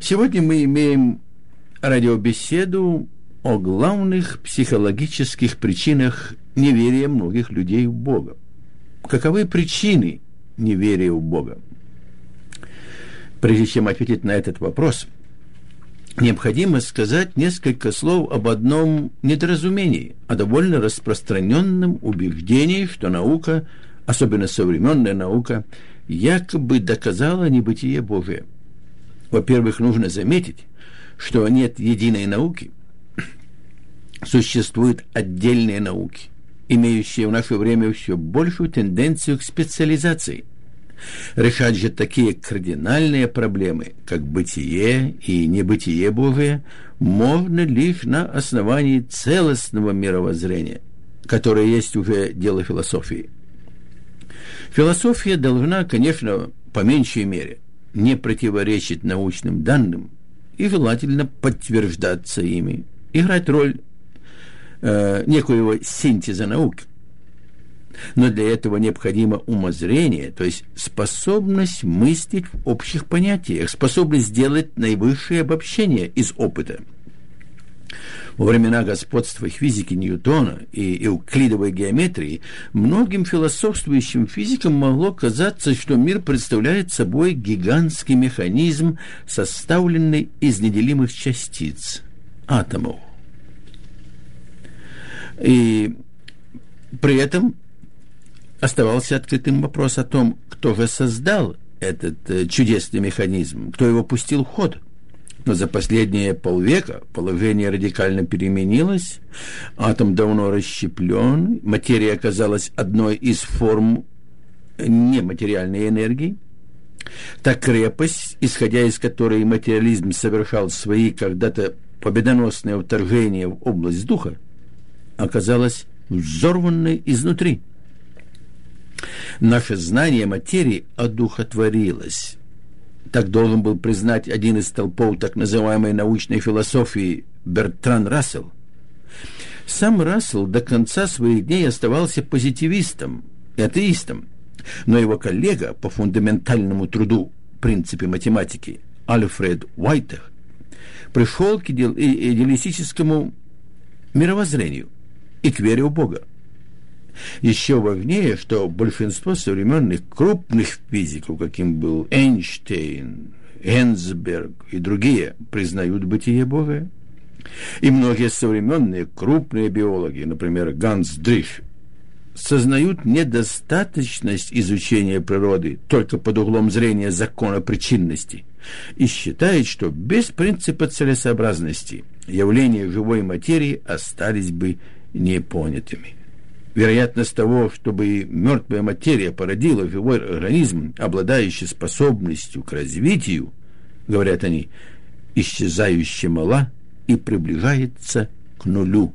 Сегодня мы имеем радиобеседу о главных психологических причинах неверия многих людей в Бога. Каковы причины неверия в Бога? Прежде чем ответить на этот вопрос, необходимо сказать несколько слов об одном недоразумении, о довольно распространенном убеждении, что наука, особенно современная наука, якобы доказала небытие Божие. Во-первых, нужно заметить, что нет единой науки. Существуют отдельные науки, имеющие в наше время все большую тенденцию к специализации. Решать же такие кардинальные проблемы, как бытие и небытие Божие, можно лишь на основании целостного мировоззрения, которое есть уже дело философии. Философия должна, конечно, по меньшей мере не противоречить научным данным и желательно подтверждаться ими, играть роль некоего синтеза науки. Но для этого необходимо умозрение, то есть способность мыслить в общих понятиях, способность сделать наивысшее обобщение из опыта. Во времена господства физики Ньютона и эвклидовой геометрии многим философствующим физикам могло казаться, что мир представляет собой гигантский механизм, составленный из неделимых частиц, атомов. И при этом оставался открытым вопрос о том, кто же создал этот чудесный механизм, кто его пустил в ход. Но за последние полвека положение радикально переменилось, атом давно расщеплен, материя оказалась одной из форм нематериальной энергии. Та крепость, исходя из которой материализм совершал свои когда-то победоносные вторжения в область духа, оказалась взорванной изнутри. Наше знание материи одухотворилось. Так должен был признать один из столпов так называемой научной философии Бертран Рассел. Сам Рассел до конца своих дней оставался позитивистом и атеистом, но его коллега по фундаментальному труду «Принципы математики» Альфред Уайтер пришел к идеалистическому мировоззрению и к вере в Бога. Еще важнее, что большинство современных крупных физиков, каким был Эйнштейн, Генсберг и другие, признают бытие Бога. И многие современные крупные биологи, например, Ганс Дриш, сознают недостаточность изучения природы только под углом зрения закона причинности и считают, что без принципа целесообразности явления живой материи остались бы непонятыми. Вероятность того, чтобы мертвая материя породила живой организм, обладающий способностью к развитию, говорят они, исчезающе мала и приближается к нулю.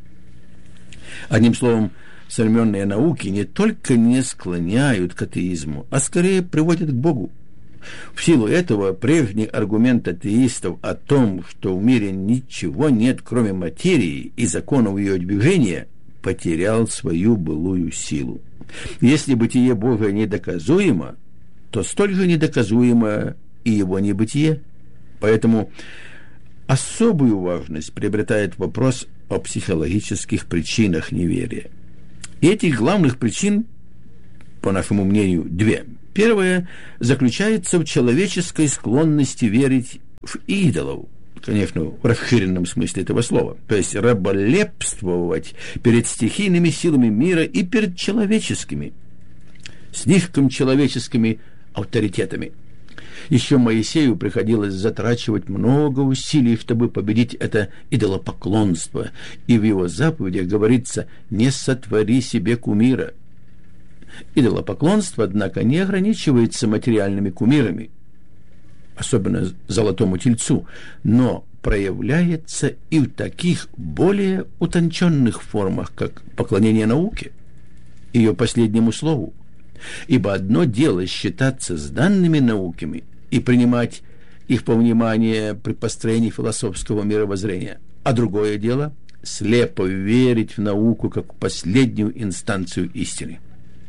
Одним словом, современные науки не только не склоняют к атеизму, а скорее приводят к Богу. В силу этого прежний аргумент атеистов о том, что в мире ничего нет, кроме материи и законов ее движения, потерял свою былую силу. Если бытие Бога недоказуемо, то столь же недоказуемо и его небытие. Поэтому особую важность приобретает вопрос о психологических причинах неверия. И этих главных причин, по нашему мнению, две. Первая заключается в человеческой склонности верить в идолов, конечно, в расширенном смысле этого слова, то есть раболепствовать перед стихийными силами мира и перед человеческими, слишком человеческими авторитетами. Еще Моисею приходилось затрачивать много усилий, чтобы победить это идолопоклонство, и в его заповедях говорится «не сотвори себе кумира». Идолопоклонство, однако, не ограничивается материальными кумирами, особенно золотому тельцу, но проявляется и в таких более утонченных формах, как поклонение науке, ее последнему слову. Ибо одно дело считаться с данными науками и принимать их во внимание при построении философского мировоззрения, а другое дело слепо верить в науку как в последнюю инстанцию истины.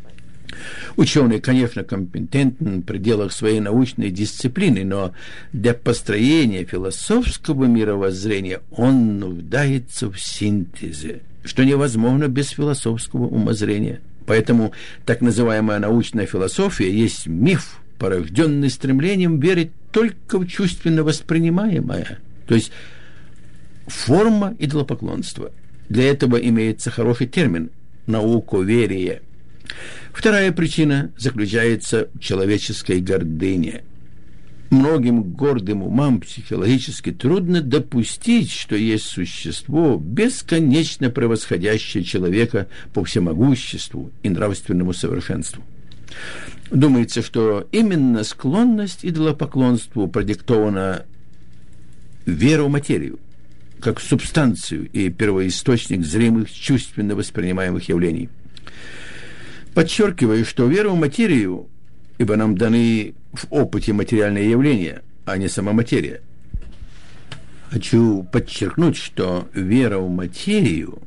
Ученый, конечно, компетентен в пределах своей научной дисциплины, но для построения философского мировоззрения он нуждается в синтезе, что невозможно без философского умозрения. Поэтому так называемая научная философия есть миф, порожденный стремлением верить только в чувственно воспринимаемое, то есть форма идолопоклонства. Для этого имеется хороший термин – науковерие. Вторая причина заключается в человеческой гордыне. Многим гордым умам психологически трудно допустить, что есть существо, бесконечно превосходящее человека по всемогуществу и нравственному совершенству. Думается, что именно склонность идолопоклонству продиктована верой в материю, как субстанцию и первоисточник зримых, чувственно воспринимаемых явлений. Подчеркиваю, что вера в материю, ибо нам даны в опыте материальные явления, а не сама материя. Хочу подчеркнуть, что вера в материю,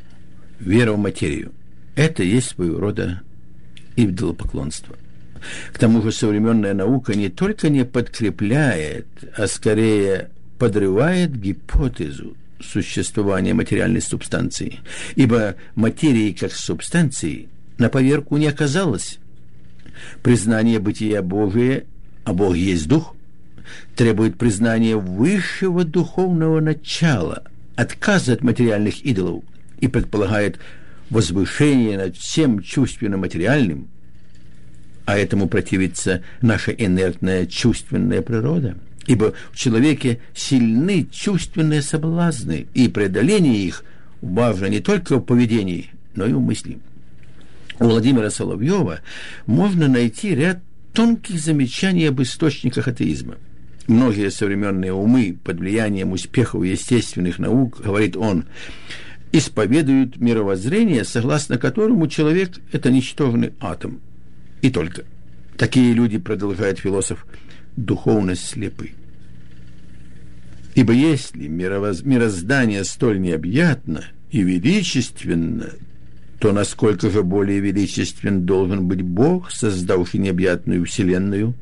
это есть своего рода идолопоклонство. К тому же современная наука не только не подкрепляет, а скорее подрывает гипотезу существования материальной субстанции, ибо материи как субстанции на поверку не оказалось. Признание бытия Божия, а Бог есть Дух, требует признания высшего духовного начала, отказа от материальных идолов и предполагает возвышение над всем чувственно-материальным, а этому противится наша инертная чувственная природа, ибо в человеке сильны чувственные соблазны, и преодоление их важно не только в поведении, но и в мысли. У Владимира Соловьева можно найти ряд тонких замечаний об источниках атеизма. Многие современные умы под влиянием успехов естественных наук, говорит он, исповедуют мировоззрение, согласно которому человек – это ничтожный атом. И только. Такие люди, продолжает философ, духовно слепы. Ибо если мироздание столь необъятно и величественно, то насколько же более величествен должен быть Бог, создавший необъятную вселенную?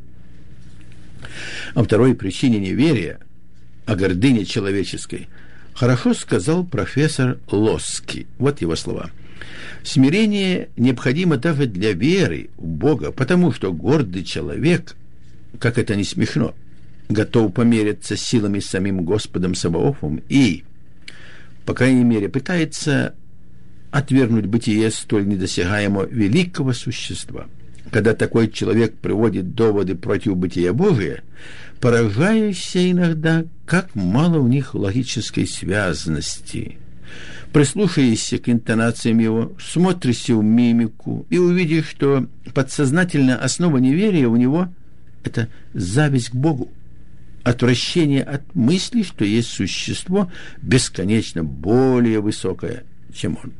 О второй причине неверия, о гордыне человеческой, хорошо сказал профессор Лоски. Вот его слова. Смирение необходимо даже для веры в Бога, потому что гордый человек, как это ни смешно, готов помериться силами с самим Господом Саваофом и, по крайней мере, пытается отвергнуть бытие столь недосягаемого великого существа. Когда такой человек приводит доводы против бытия Божия, поражаешься иногда, как мало в них логической связности. Прислушаешься к интонациям его, смотришься в мимику и увидишь, что подсознательная основа неверия у него – это зависть к Богу, отвращение от мысли, что есть существо бесконечно более высокое, чем он.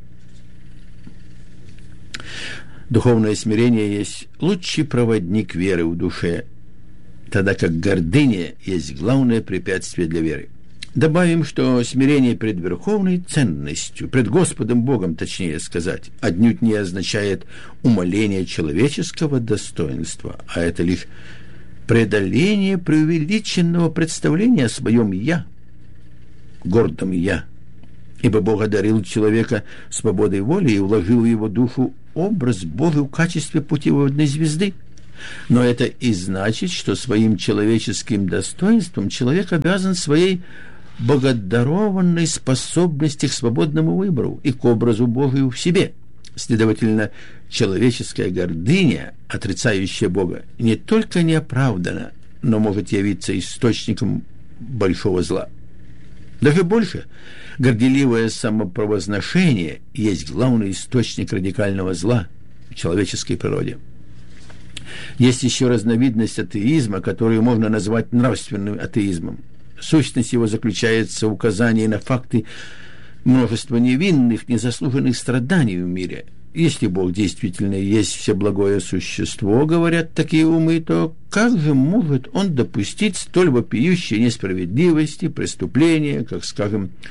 Духовное смирение есть лучший проводник веры в душе, тогда как гордыня есть главное препятствие для веры. Добавим, что смирение пред верховной ценностью, пред Господом Богом, точнее сказать, отнюдь не означает умаление человеческого достоинства, а это лишь преодоление преувеличенного представления о своем «я», гордом «я». Ибо Бог одарил человека свободой воли и вложил в его душу образ Бога в качестве путеводной звезды. Но это и значит, что своим человеческим достоинством человек обязан своей богодарованной способности к свободному выбору и к образу Божию в себе. Следовательно, человеческая гордыня, отрицающая Бога, не только не оправдана, но может явиться источником большого зла. Даже больше, горделивое самопровозглашение есть главный источник радикального зла в человеческой природе. Есть еще разновидность атеизма, которую можно назвать нравственным атеизмом. Сущность его заключается в указании на факты множества невинных, незаслуженных страданий в мире. Если Бог действительно есть всеблагое существо, говорят такие умы, то как же может Он допустить столь вопиющей несправедливости, преступления, как, скажем,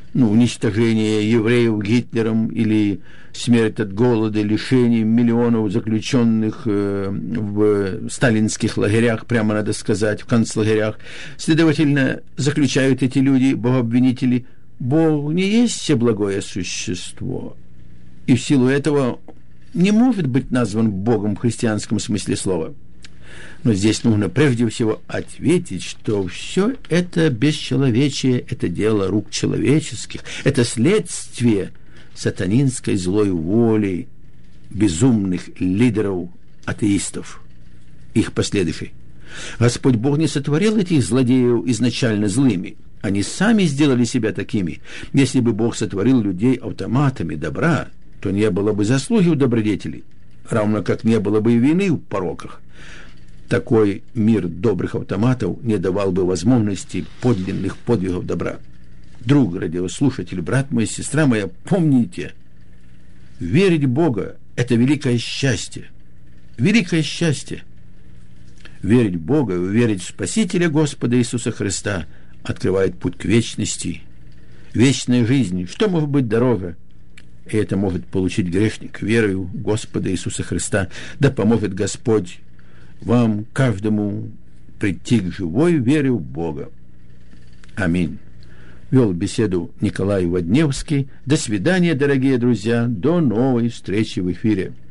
уничтожение евреев Гитлером или смерть от голода, лишение миллионов заключенных в сталинских лагерях, прямо надо сказать, в концлагерях. Следовательно, заключают эти люди, богообвинители, Бог не есть всеблагое существо, и в силу этого не может быть назван Богом в христианском смысле слова. Но здесь нужно прежде всего ответить, что все это бесчеловечие, это дело рук человеческих, это следствие сатанинской злой воли безумных лидеров атеистов, их последующих. Господь Бог не сотворил этих злодеев изначально злыми. Они сами сделали себя такими. Если бы Бог сотворил людей автоматами добра, то не было бы заслуги у добродетелей, равно как не было бы и вины в пороках. Такой мир добрых автоматов не давал бы возможности подлинных подвигов добра. Друг, радиослушатель, брат мой, сестра моя, помните, верить в Бога – это великое счастье. Великое счастье. Верить в Бога и верить в Спасителя Господа Иисуса Христа открывает путь к вечности, вечной жизни. Что может быть дорога? И это может получить грешник верою в Господа Иисуса Христа. Да поможет Господь вам, каждому, прийти к живой вере в Бога. Аминь. Вел беседу Николай Водневский. До свидания, дорогие друзья. До новой встречи в эфире.